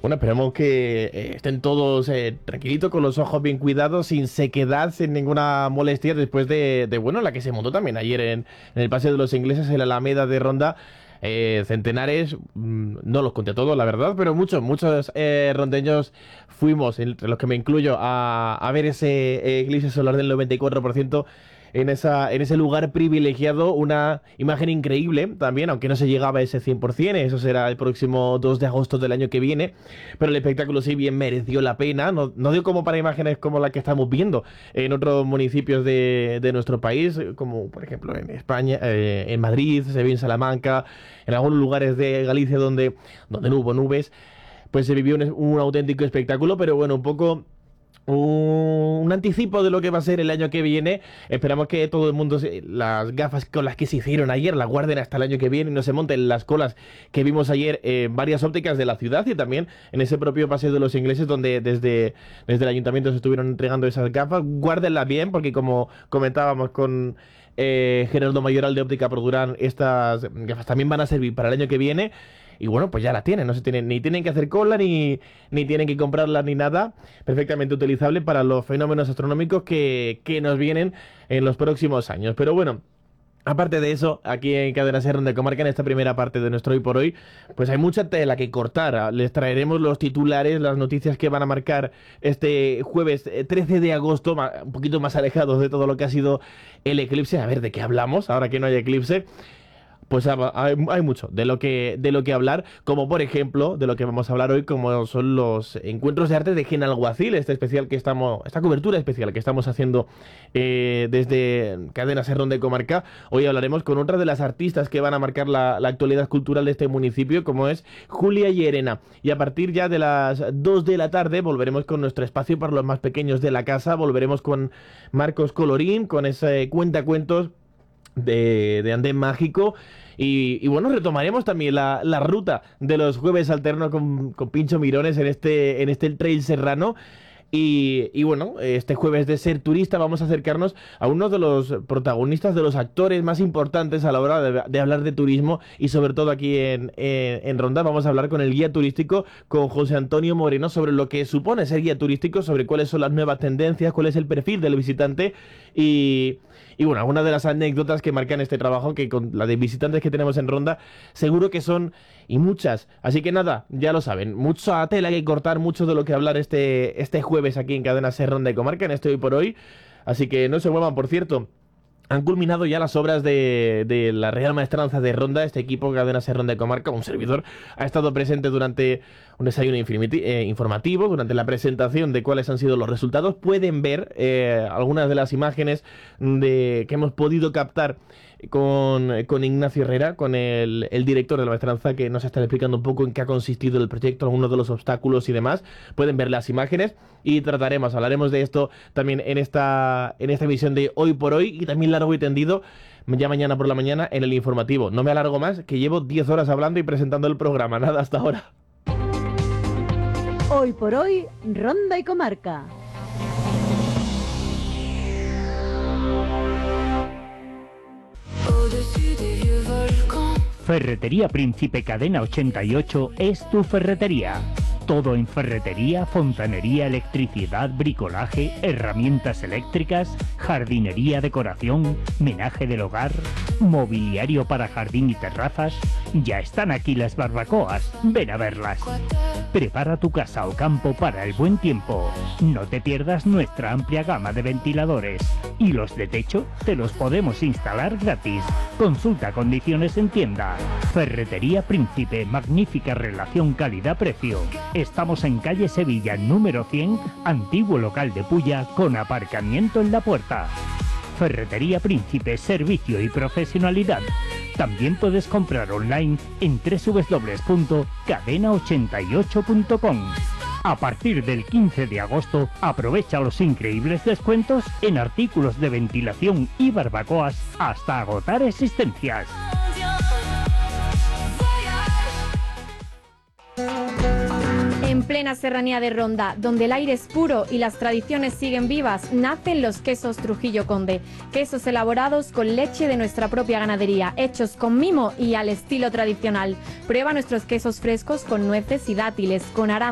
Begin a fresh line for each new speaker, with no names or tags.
Bueno, esperemos que estén todos tranquilitos, con los ojos bien cuidados, sin sequedad, sin ninguna molestia, después bueno, la que se montó también ayer en el Paseo de los Ingleses, en la Alameda de Ronda. Centenares, no los conté todos, la verdad, pero muchos rondeños fuimos, entre los que me incluyo, a ver ese eclipse solar del 94% en ese lugar privilegiado. Una imagen increíble también, aunque no se llegaba a ese 100%, eso será el próximo 2 de agosto del año que viene, pero el espectáculo sí bien mereció la pena. No digo como para imágenes como la que estamos viendo en otros municipios de nuestro país, como por ejemplo en España, en Madrid, Sevilla, en Salamanca, en algunos lugares de Galicia donde no hubo nubes, pues se vivió un auténtico espectáculo, pero bueno, un poco un anticipo de lo que va a ser el año que viene. Esperamos que todo el mundo las gafas con las que se hicieron ayer las guarden hasta el año que viene y no se monten las colas que vimos ayer en varias ópticas de la ciudad y también en ese propio Paseo de los Ingleses, donde desde el ayuntamiento se estuvieron entregando esas gafas. Guárdenlas bien, porque como comentábamos con Gerardo Mayoral de Óptica Produrán, estas gafas también van a servir para el año que viene. Y bueno, pues ya la tienen, no se tienen, ni tienen que hacer cola, ni tienen que comprarla, ni nada. Perfectamente utilizable para los fenómenos astronómicos que nos vienen en los próximos años. Pero bueno, aparte de eso, aquí en Cadena Ser Ronda de Comarca, en esta primera parte de nuestro Hoy por Hoy, pues hay mucha tela que cortar. Les traeremos los titulares, las noticias que van a marcar este jueves 13 de agosto, un poquito más alejados de todo lo que ha sido el eclipse. A ver de qué hablamos ahora que no hay eclipse. Pues hay mucho de lo que hablar, como por ejemplo de lo que vamos a hablar hoy, como son los encuentros de arte de Genalguacil, esta cobertura especial que estamos haciendo desde Cadena Ser Ronda de Comarca. Hoy hablaremos con otra de las artistas que van a marcar la actualidad cultural de este municipio, como es Julia Llerena. Y a partir ya de las 2 de la tarde volveremos con nuestro espacio para los más pequeños de la casa. Volveremos con Marcos Colorín, con ese cuentacuentos de Andén Mágico. Y bueno, retomaremos también la ruta de los jueves alternos con Pincho Mirones en este Trail Serrano. Y bueno, este jueves de Ser Turista vamos a acercarnos a uno de los protagonistas, de los actores más importantes a la hora de hablar de turismo, y sobre todo aquí en Ronda. Vamos a hablar con el guía turístico, con José Antonio Moreno, sobre lo que supone ser guía turístico, sobre cuáles son las nuevas tendencias, cuál es el perfil del visitante y bueno, algunas de las anécdotas que marcan este trabajo, que con la de visitantes que tenemos en Ronda seguro que son y muchas. Así que nada, ya lo saben, mucha tela que cortar, mucho de lo que hablar este jueves aquí en Cadena Ser Ronda de Comarca, en este Hoy por Hoy. Así que no se muevan. Por cierto, han culminado ya las obras de la Real Maestranza de Ronda. Este equipo, Cadena Ser Ronda de Comarca, un servidor, ha estado presente durante un desayuno informativo, durante la presentación de cuáles han sido los resultados. Pueden ver algunas de las imágenes que hemos podido captar con Ignacio Herrera, con el director de la Maestranza, que nos está explicando un poco en qué ha consistido el proyecto, algunos de los obstáculos y demás. Pueden ver las imágenes y hablaremos de esto también en esta emisión de Hoy por Hoy, y también largo y tendido ya mañana por la mañana en el informativo. No me alargo más, que llevo 10 horas hablando y presentando el programa. Nada, hasta ahora.
Hoy por Hoy, Ronda y Comarca.
Ferretería Príncipe Cadena 88 es tu ferretería. Todo en ferretería, fontanería, electricidad, bricolaje, herramientas eléctricas, jardinería, decoración, menaje del hogar, mobiliario para jardín y terrazas. Ya están aquí las barbacoas, ven a verlas. Prepara tu casa o campo para el buen tiempo. No te pierdas nuestra amplia gama de ventiladores. Y los de techo te los podemos instalar gratis. Consulta condiciones en tienda. Ferretería Príncipe, magnífica relación calidad-precio. Estamos en calle Sevilla, número 100, antiguo local de Pulla, con aparcamiento en la puerta. Ferretería Príncipe, servicio y profesionalidad. También puedes comprar online en www.cadena88.com. A partir del 15 de agosto, aprovecha los increíbles descuentos en artículos de ventilación y barbacoas hasta agotar existencias.
En plena serranía de Ronda, donde el aire es puro y las tradiciones siguen vivas, nacen los quesos Trujillo Conde. Quesos elaborados con leche de nuestra propia ganadería, hechos con mimo y al estilo tradicional. Prueba nuestros quesos frescos con nueces y dátiles, con arándanos.